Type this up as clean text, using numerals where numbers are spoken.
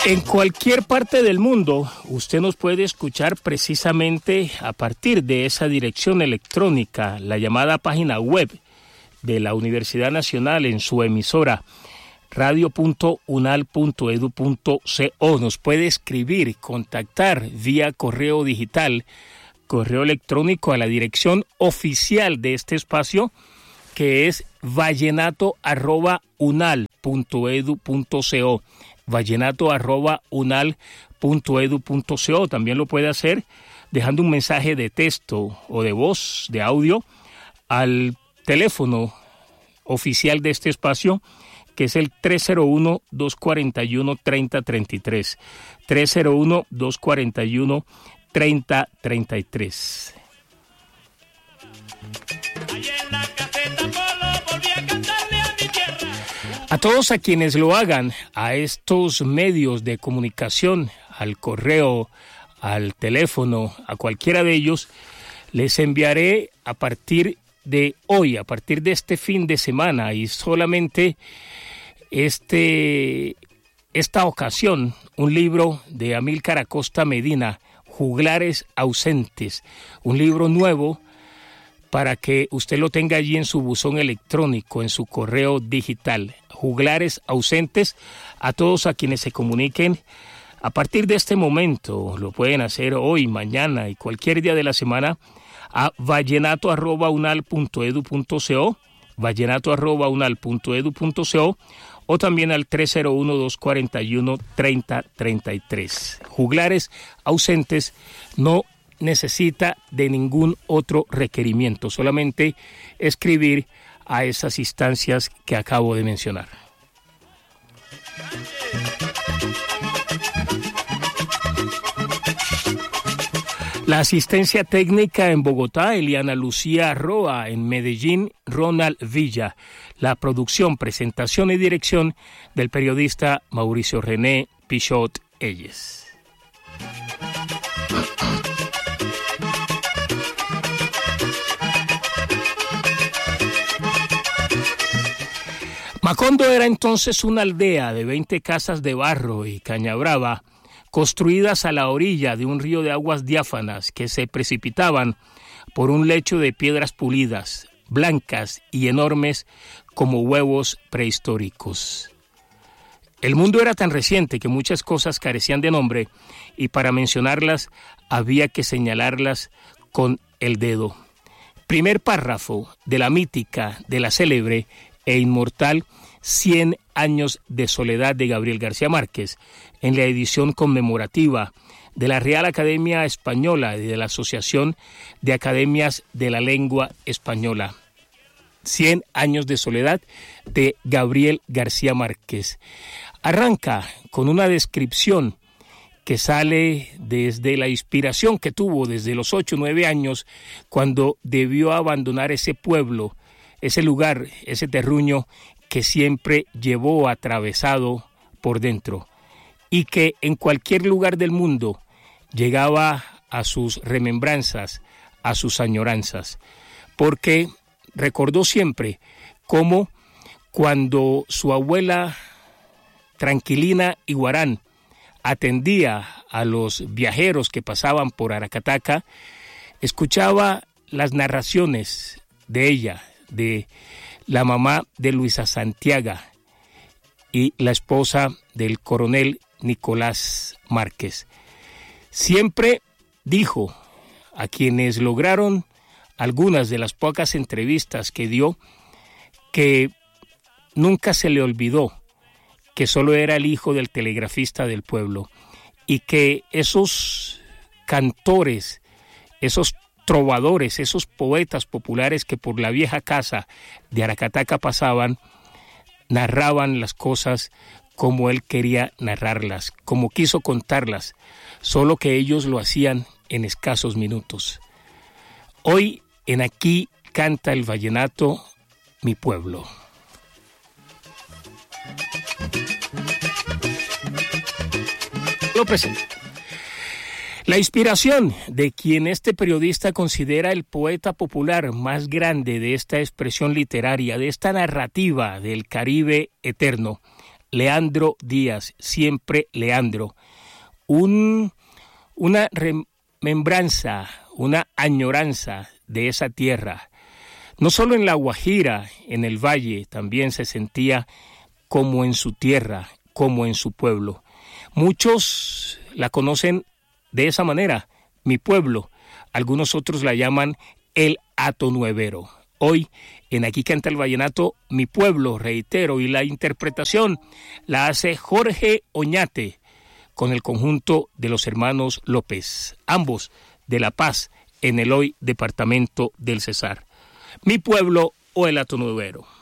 En cualquier parte del mundo, usted nos puede escuchar precisamente a partir de esa dirección electrónica, la llamada página web de la Universidad Nacional en su emisora radio.unal.edu.co. Nos puede escribir, contactar vía correo digital, correo electrónico a la dirección oficial de este espacio, que es vallenato@unal.edu.co. vallenato@unal.edu.co. También lo puede hacer dejando un mensaje de texto o de voz, de audio, al teléfono oficial de este espacio, que es el 301-241-3033. 301-241-3033. A todos a quienes lo hagan, a estos medios de comunicación, al correo, al teléfono, a cualquiera de ellos, les enviaré a partir de hoy, a partir de este fin de semana, y solamente esta ocasión, un libro de Amílcar Acosta Medina, Juglares Ausentes, un libro nuevo para que usted lo tenga allí en su buzón electrónico, en su correo digital. Juglares Ausentes, a todos a quienes se comuniquen a partir de este momento, lo pueden hacer hoy, mañana y cualquier día de la semana, a vallenato@unal.edu.co, vallenato@unal.edu.co, o también al 301-241-3033. Juglares Ausentes no necesita de ningún otro requerimiento, solamente escribir a esas instancias que acabo de mencionar. La asistencia técnica en Bogotá, Eliana Lucía Roa; en Medellín, Ronald Villa. La producción, presentación y dirección del periodista Mauricio René Pichot Elles. Macondo era entonces una aldea de 20 casas de barro y caña brava, construidas a la orilla de un río de aguas diáfanas que se precipitaban por un lecho de piedras pulidas, blancas y enormes como huevos prehistóricos. El mundo era tan reciente que muchas cosas carecían de nombre, y para mencionarlas había que señalarlas con el dedo. Primer párrafo de la mítica, de la célebre e inmortal 100 años de soledad de Gabriel García Márquez, en la edición conmemorativa de la Real Academia Española y de la Asociación de Academias de la Lengua Española. 100 años de soledad de Gabriel García Márquez. Arranca con una descripción que sale desde la inspiración que tuvo desde los 8 o 9 años, cuando debió abandonar ese pueblo, ese lugar, ese terruño que siempre llevó atravesado por dentro, y que en cualquier lugar del mundo llegaba a sus remembranzas, a sus añoranzas, porque recordó siempre cómo cuando su abuela Tranquilina Iguarán atendía a los viajeros que pasaban por Aracataca, escuchaba las narraciones de ella, de la mamá de Luisa Santiago y la esposa del coronel Nicolás Márquez. Siempre dijo a quienes lograron algunas de las pocas entrevistas que dio, que nunca se le olvidó que solo era el hijo del telegrafista del pueblo, y que esos cantores, esos trovadores, esos poetas populares que por la vieja casa de Aracataca pasaban, narraban las cosas como él quería narrarlas, como quiso contarlas, solo que ellos lo hacían en escasos minutos. Hoy en Aquí canta el vallenato, mi pueblo. Lo presento. La inspiración de quien este periodista considera el poeta popular más grande de esta expresión literaria, de esta narrativa del Caribe eterno, Leandro Díaz, siempre Leandro. Una remembranza, una añoranza de esa tierra. No solo en La Guajira, en el valle, también se sentía como en su tierra, como en su pueblo. Muchos la conocen de esa manera, mi pueblo. Algunos otros la llaman el Atonuevero. Hoy, en Aquí Canta el Vallenato, mi pueblo, reitero, y la interpretación la hace Jorge Oñate con el conjunto de los hermanos López, ambos de La Paz, en el hoy departamento del Cesar. Mi pueblo o el Atonuevero.